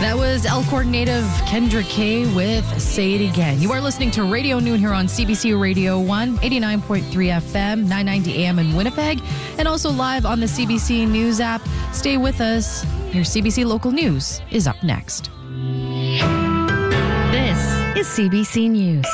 That was Elkhorn native Kendra Kay with Say It Again. You are listening to Radio Noon here on CBC Radio 1, 89.3 FM, 990 AM in Winnipeg, and also live on the CBC News app. Stay with us. Your CBC Local News is up next. This is CBC News.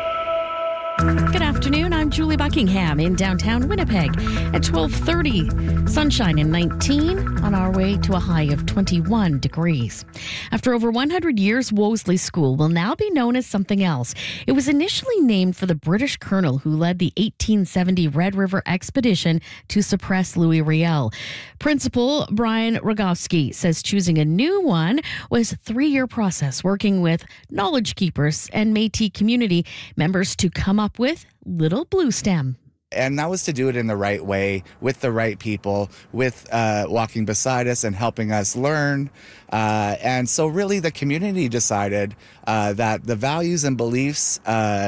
Good afternoon. I'm Julie Buckingham in downtown Winnipeg at 12:30. Sunshine and 19 on our way to a high of 21 degrees. After over 100 years, Wolseley School will now be known as something else. It was initially named for the British colonel who led the 1870 Red River expedition to suppress Louis Riel. Principal Brian Rogowski says choosing a new one was a 3-year process, working with knowledge keepers and Métis community members to come up with Little Blue Stem. And that was to do it in the right way, with the right people, with walking beside us and helping us learn. And so really the community decided that the values and beliefs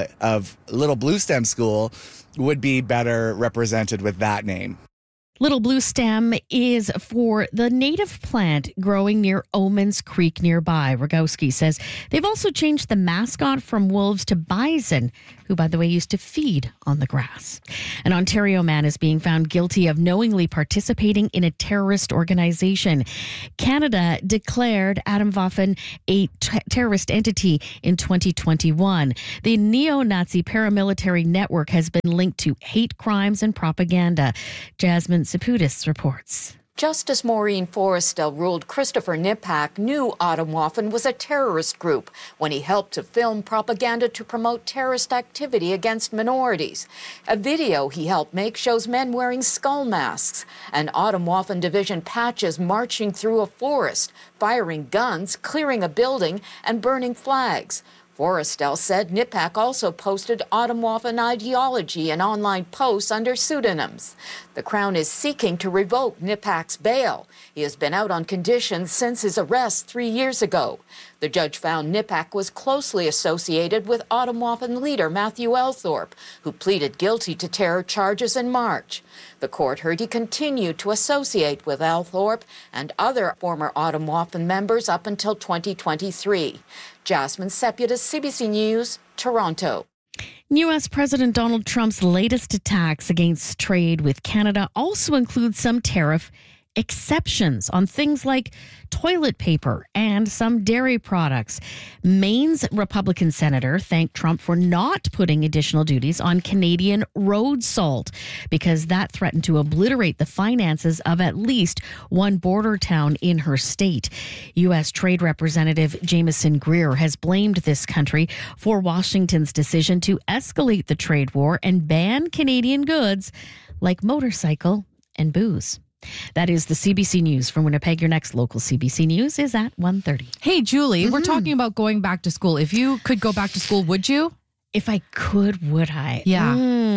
of Little Blue Stem School would be better represented with that name. Little Blue Stem is for the native plant growing near Omens Creek nearby. Rogowski says they've also changed the mascot from wolves to bison, who, by the way, used to feed on the grass. An Ontario man is being found guilty of knowingly participating in a terrorist organization. Canada declared Atomwaffen a terrorist entity in 2021. The neo-Nazi paramilitary network has been linked to hate crimes and propaganda. Jasmine Saputis reports. Justice Maureen Forrestal ruled Christopher Nipak knew Atomwaffen was a terrorist group when he helped to film propaganda to promote terrorist activity against minorities. A video he helped make shows men wearing skull masks and Atomwaffen division patches marching through a forest, firing guns, clearing a building, and burning flags. Forrestal said Nipak also posted Atomwaffen ideology in online posts under pseudonyms. The Crown is seeking to revoke Nipak's bail. He has been out on conditions since his arrest 3 years ago. The judge found Nipak was closely associated with Atomwaffen leader Matthew Althorpe, who pleaded guilty to terror charges in March. The court heard he continued to associate with Althorpe and other former Atomwaffen members up until 2023. Jasmine Seputis, CBC News, Toronto. U.S. President Donald Trump's latest attacks against trade with Canada also include some tariff exceptions on things like toilet paper and some dairy products. Maine's Republican senator thanked Trump for not putting additional duties on Canadian road salt because that threatened to obliterate the finances of at least one border town in her state. U.S. Trade Representative Jameson Greer has blamed this country for Washington's decision to escalate the trade war and ban Canadian goods like motorcycle and booze. That is the CBC News from Winnipeg. Your next local CBC News is at 1:30. Hey, Julie, we're talking about going back to school. If you could go back to school, would you? If I could, would I? Yeah.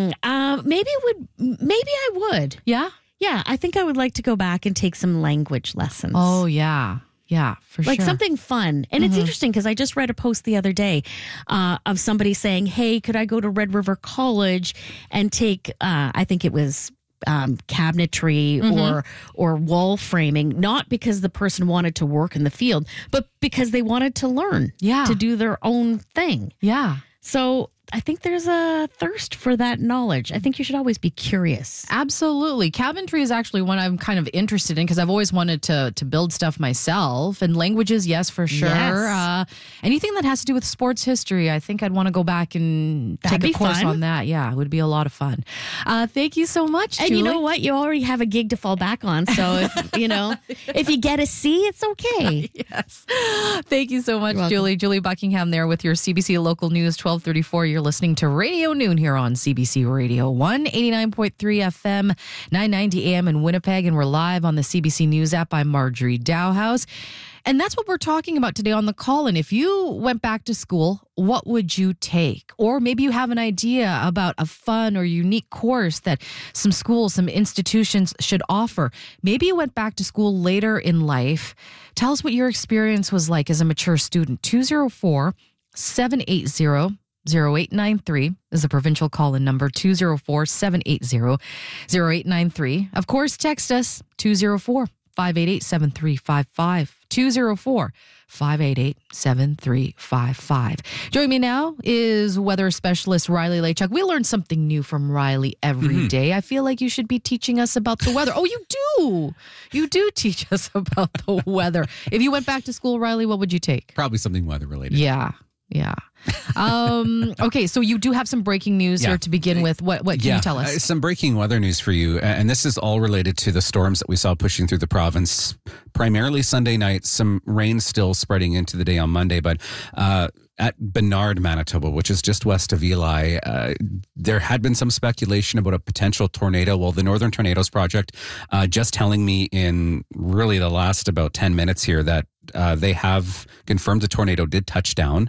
Maybe I would. Yeah? Yeah, I think I would like to go back and take some language lessons. Oh, yeah. Yeah, for sure. Like something fun. And it's interesting because I just read a post the other day of somebody saying, hey, could I go to Red River College and take, I think it was cabinetry or wall framing, not because the person wanted to work in the field, but because they wanted to learn to do their own thing. Yeah. So I think there's a thirst for that knowledge. I think you should always be curious. Absolutely. Cabinetry is actually one I'm kind of interested in because I've always wanted to build stuff myself. And languages, yes, for sure. Yes. Anything that has to do with sports history, I think I'd want to go back and take a course on that. Yeah, it would be a lot of fun. Thank you so much, Julie. And you know what? You already have a gig to fall back on. So, if you get a C, it's okay. Yes. Thank you so much, Julie. Julie Buckingham there with your CBC Local News 1234. You're listening to Radio Noon here on CBC Radio 1, 89.3 FM, 990 AM in Winnipeg, and we're live on the CBC News app. I'm Marjorie Dowhouse. And that's what we're talking about today on the call-in. If you went back to school, what would you take? Or maybe you have an idea about a fun or unique course that some schools, some institutions should offer. Maybe you went back to school later in life. Tell us what your experience was like as a mature student. 204-780-0893 is the provincial call-in number, 204-780-0893. Of course, text us, 204 204-588-7355. 204-588-7355. Joining me now is weather specialist Riley Lachuk. We learn something new from Riley every day. I feel like you should be teaching us about the weather. Oh, you do. You do teach us about the weather. If you went back to school, Riley, what would you take? Probably something weather related. Yeah. Okay, so you do have some breaking news here to begin with. What can you tell us? Some breaking weather news for you. And this is all related to the storms that we saw pushing through the province. Primarily Sunday night, some rain still spreading into the day on Monday. But at Bernard, Manitoba, which is just west of Eli, there had been some speculation about a potential tornado. Well, the Northern Tornadoes Project just telling me in really the last about 10 minutes here that they have confirmed the tornado did touch down.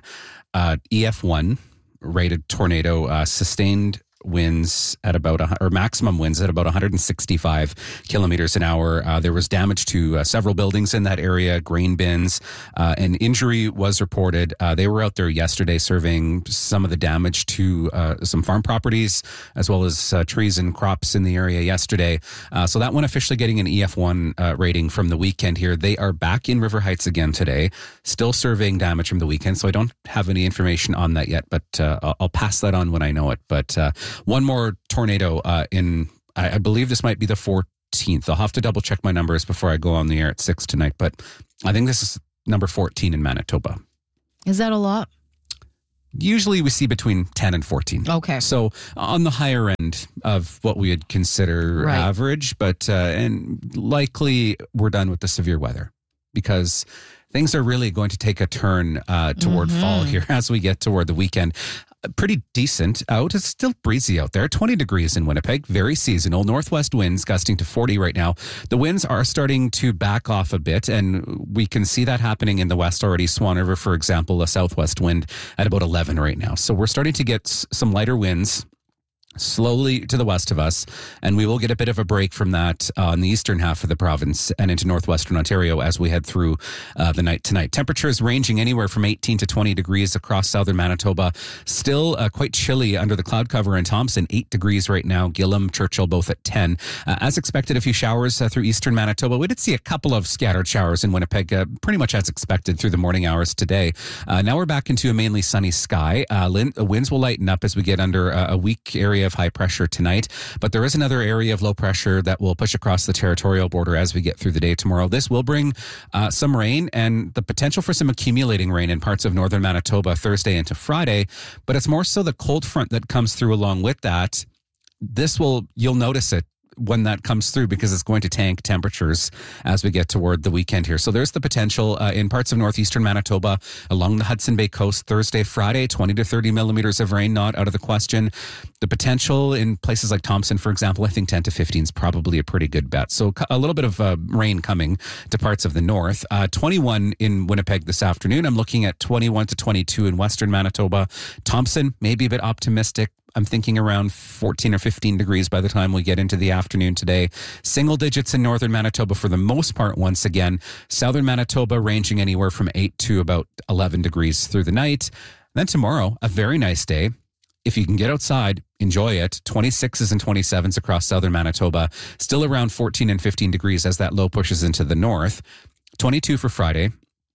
EF1 rated tornado, sustained winds at about, or maximum winds at about 165 kilometers an hour. There was damage to several buildings in that area, grain bins. An injury was reported. They were out there yesterday surveying some of the damage to some farm properties, as well as trees and crops in the area yesterday. So that one officially getting an EF1 rating from the weekend here. They are back in River Heights again today, still surveying damage from the weekend. So I don't have any information on that yet, but I'll pass that on when I know it. But one more tornado I believe this might be the 14th. I'll have to double check my numbers before I go on the air at 6 tonight, but I think this is number 14 in Manitoba. Is that a lot? Usually we see between 10 and 14. Okay. So on the higher end of what we would consider average, but and likely we're done with the severe weather because things are really going to take a turn toward fall here as we get toward the weekend. Pretty decent out. It's still breezy out there. 20 degrees in Winnipeg. Very seasonal. Northwest winds gusting to 40 right now. The winds are starting to back off a bit, and we can see that happening in the west already. Swan River, for example, a southwest wind at about 11 right now. So we're starting to get some lighter winds slowly to the west of us, and we will get a bit of a break from that on the eastern half of the province and into northwestern Ontario as we head through the night tonight. Temperatures ranging anywhere from 18 to 20 degrees across southern Manitoba. Still quite chilly under the cloud cover in Thompson, 8 degrees right now. Gillam, Churchill both at 10. As expected, a few showers through eastern Manitoba. We did see a couple of scattered showers in Winnipeg, pretty much as expected through the morning hours today. Now we're back into a mainly sunny sky. Winds will lighten up as we get under a weak area of high pressure tonight, but there is another area of low pressure that will push across the territorial border as we get through the day tomorrow. This will bring some rain and the potential for some accumulating rain in parts of northern Manitoba Thursday into Friday, but it's more so the cold front that comes through along with that. You'll notice it when that comes through because it's going to tank temperatures as we get toward the weekend here. So there's the potential in parts of northeastern Manitoba along the Hudson Bay coast Thursday, Friday, 20 to 30 millimeters of rain, not out of the question. The potential in places like Thompson, for example, I think 10 to 15 is probably a pretty good bet. So a little bit of rain coming to parts of the north. 21 in Winnipeg this afternoon. I'm looking at 21 to 22 in western Manitoba. Thompson, maybe a bit optimistic. I'm thinking around 14 or 15 degrees by the time we get into the afternoon today. Single digits in northern Manitoba for the most part once again. Southern Manitoba ranging anywhere from 8 to about 11 degrees through the night. Then tomorrow, a very nice day. If you can get outside, enjoy it. 26s and 27s across southern Manitoba. Still around 14 and 15 degrees as that low pushes into the north. 22 for Friday.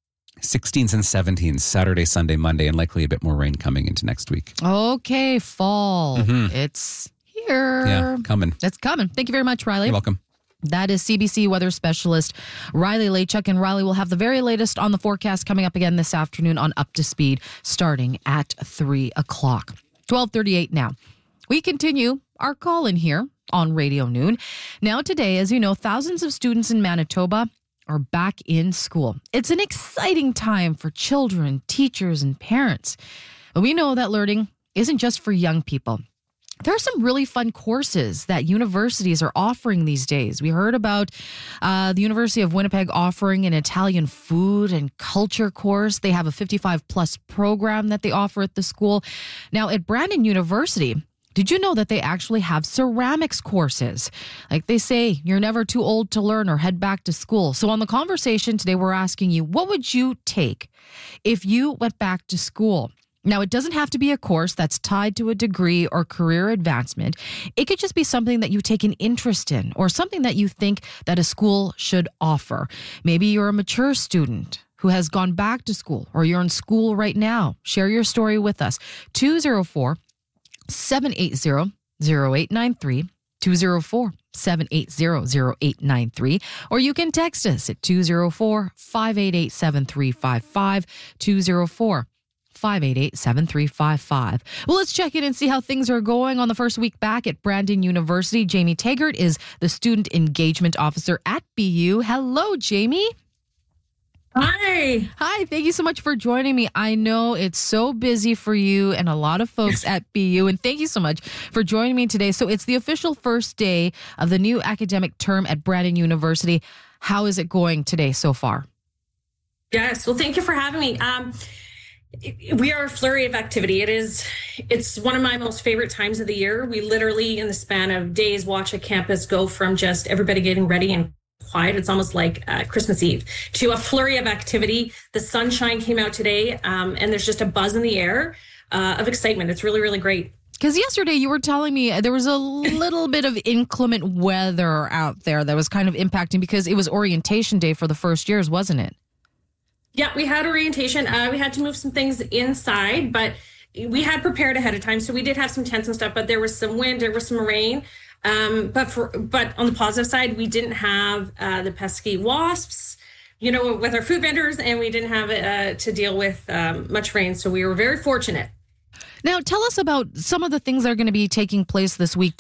16s and 17s Saturday, Sunday, Monday, and likely a bit more rain coming into next week. Okay, fall. It's here. Yeah, coming. It's coming. Thank you very much, Riley. You're welcome. That is CBC weather specialist Riley Lachuk, and Riley will have the very latest on the forecast coming up again this afternoon on Up to Speed starting at 3 o'clock. 12:38 now. We continue our call in here on Radio Noon. Now today, as you know, thousands of students in Manitoba are back in school. It's an exciting time for children, teachers, and parents. But we know that learning isn't just for young people. There are some really fun courses that universities are offering these days. We heard about the University of Winnipeg offering an Italian food and culture course. They have a 55-plus program that they offer at the school. Now, at Brandon University, did you know that they actually have ceramics courses? Like they say, you're never too old to learn or head back to school. So on the conversation today, we're asking you, what would you take if you went back to school? Now, it doesn't have to be a course that's tied to a degree or career advancement. It could just be something that you take an interest in or something that you think that a school should offer. Maybe you're a mature student who has gone back to school, or you're in school right now. Share your story with us. 204-780-0893. 204-780-0893. Or you can text us at 204-588-7355. 204-588-7355. Well, let's check in and see how things are going on the first week back at Brandon University. Jamie Taggart is the Student Engagement Officer at BU. Hello, Jamie. Hi. Hi. Thank you so much for joining me. I know it's so busy for you and a lot of folks at BU, and thank you so much for joining me today. So it's the official first day of the new academic term at Brandon University. How is it going today so far? Yes. Well, thank you for having me. We are a flurry of activity. It's one of my most favorite times of the year. We literally, in the span of days, watch a campus go from just everybody getting ready and quiet. It's almost like Christmas Eve to a flurry of activity. The sunshine came out today, and there's just a buzz in the air of excitement. It's really, really great. Because yesterday you were telling me there was a little bit of inclement weather out there that was kind of impacting because it was orientation day for the first years, wasn't it? Yeah, we had orientation. We had to move some things inside, but we had prepared ahead of time. So we did have some tents and stuff, but there was some wind, there was some rain. But on the positive side, we didn't have the pesky wasps, with our food vendors, and we didn't have to deal with much rain. So we were very fortunate. Now, tell us about some of the things that are going to be taking place this week